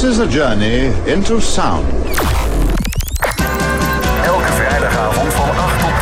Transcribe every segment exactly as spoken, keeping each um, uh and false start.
This is a journey into sound. Elke vrijdagavond van acht tot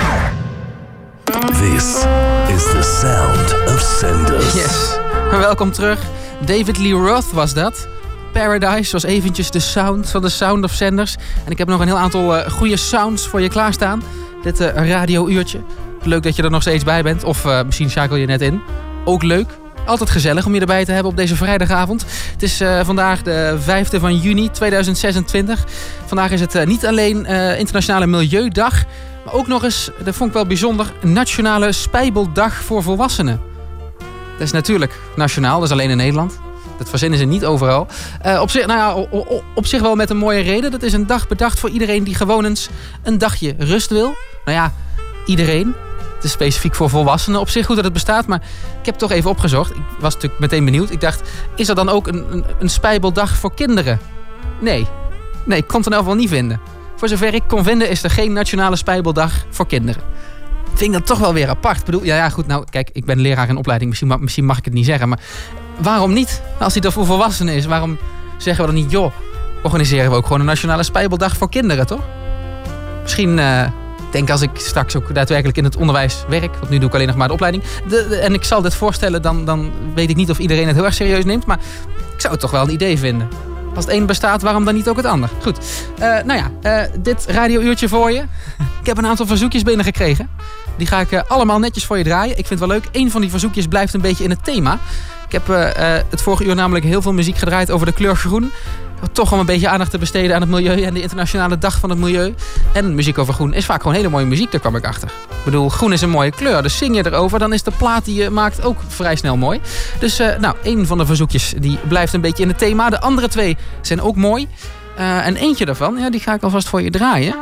tien. This is the sound of Senders. Yes, welkom terug. David Lee Roth was dat. Paradise was eventjes de sound van de Sound of Senders. En ik heb nog een heel aantal uh, goede sounds voor je klaarstaan. Dit uh, radiouurtje. Leuk dat je er nog steeds bij bent. Of uh, misschien schakel je net in. Ook leuk. Altijd gezellig om je erbij te hebben op deze vrijdagavond. Het is uh, vandaag de vijfde van juni tweeduizend zesentwintig. Vandaag is het uh, niet alleen uh, Internationale Milieudag, maar ook nog eens, dat vond ik wel bijzonder, Nationale Spijbeldag voor Volwassenen. Dat is natuurlijk nationaal, dat is alleen in Nederland. Dat verzinnen ze niet overal. Uh, op, zich, nou ja, op, op zich wel met een mooie reden. Dat is een dag bedacht voor iedereen die gewoon eens een dagje rust wil. Nou ja, iedereen. Het is specifiek voor volwassenen. Op zich goed dat het bestaat, maar ik heb het toch even opgezocht. Ik was natuurlijk meteen benieuwd. Ik dacht, is er dan ook een, een, een spijbeldag voor kinderen? Nee. Nee, ik kon het in elk geval niet vinden. Voor zover ik kon vinden is er geen nationale spijbeldag voor kinderen. Vind ik dat toch wel weer apart. Ik bedoel, ja, ja goed, nou kijk, ik ben leraar in opleiding. Misschien, misschien mag ik het niet zeggen, maar waarom niet? Als die er voor volwassenen is, waarom zeggen we dan niet, joh, organiseren we ook gewoon een nationale spijbeldag voor kinderen, toch? Misschien... Uh, Ik denk als ik straks ook daadwerkelijk in het onderwijs werk, want nu doe ik alleen nog maar de opleiding, de, de, en ik zal dit voorstellen, dan, dan weet ik niet of iedereen het heel erg serieus neemt, maar ik zou het toch wel een idee vinden. Als het een bestaat, waarom dan niet ook het ander? Goed, uh, nou ja, uh, dit radiouurtje voor je. Ik heb een aantal verzoekjes binnengekregen. Die ga ik uh, allemaal netjes voor je draaien. Ik vind het wel leuk. Eén van die verzoekjes blijft een beetje in het thema. Ik heb uh, uh, het vorige uur namelijk heel veel muziek gedraaid over de kleur groen. Toch om een beetje aandacht te besteden aan het milieu en de internationale dag van het milieu. En muziek over groen is vaak gewoon hele mooie muziek, daar kwam ik achter. Ik bedoel, groen is een mooie kleur, dus zing je erover, dan is de plaat die je maakt ook vrij snel mooi. Dus uh, nou, één van de verzoekjes die blijft een beetje in het thema. De andere twee zijn ook mooi. Uh, en eentje daarvan, ja, die ga ik alvast voor je draaien.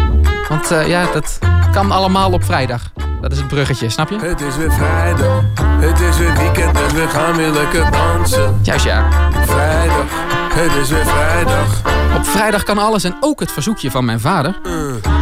Want uh, ja, dat kan allemaal op vrijdag. Dat is het bruggetje, snap je? Het is weer vrijdag, het is weer weekend, dus we gaan weer lekker dansen. Juist ja. Vrijdag, het is weer vrijdag. Op vrijdag kan alles en ook het verzoekje van mijn vader. Uh.